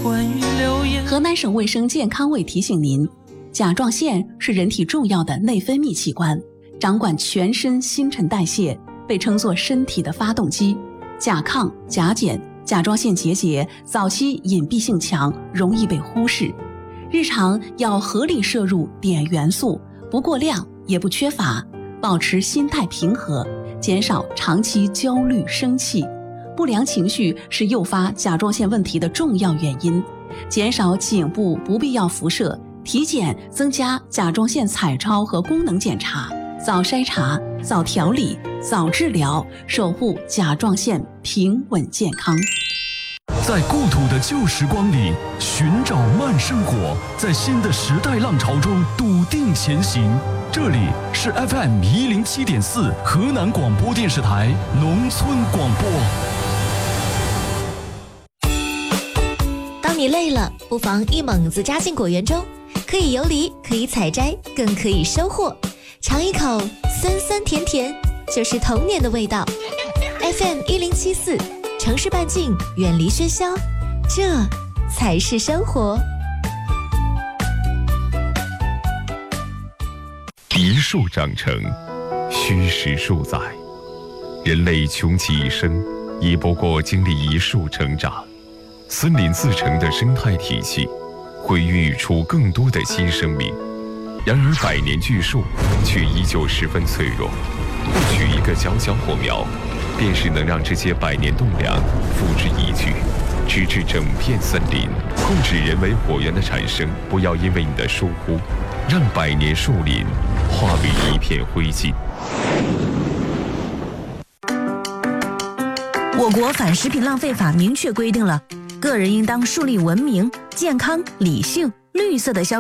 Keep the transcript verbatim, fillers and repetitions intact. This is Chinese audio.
河南省卫生健康委提醒您，甲状腺是人体重要的内分泌器官，掌管全身新陈代谢，被称作身体的发动机。甲亢、甲减、甲状腺结节早期隐蔽性强，容易被忽视。日常要合理摄入碘元素，不过量也不缺乏，保持心态平和，减少长期焦虑生气。不良情绪是诱发甲状腺问题的重要原因，减少颈部不必要辐射，体检增加甲状腺彩超和功能检查，早筛查、早调理、早治疗，守护甲状腺平稳健康。 在故土的旧时光里寻找慢生活，在新的时代浪潮中笃定前行。这里是 F M 一零七点四河南广播电视台农村广播。 当你累了，不妨一猛子扎进果园中，可以游离，可以采摘，更可以收获。尝一口酸酸甜甜，就是童年的味道。F M 一零七四。城市半径，远离喧嚣，这才是生活。 一树长成，虚实数载。人类穷其一生，也不过经历一树成长。森林自成的生态体系，会孕育出更多的新生命。然而，百年巨树却依旧十分脆弱。或许一个小小火苗，便是能让这些百年栋梁付之一炬，直至整片森林。控制人为火源的产生，不要因为你的疏忽，让百年树林化为一片灰烬。 我国反食品浪费法明确规定了，个人应当树立文明、健康、理性、绿色的消费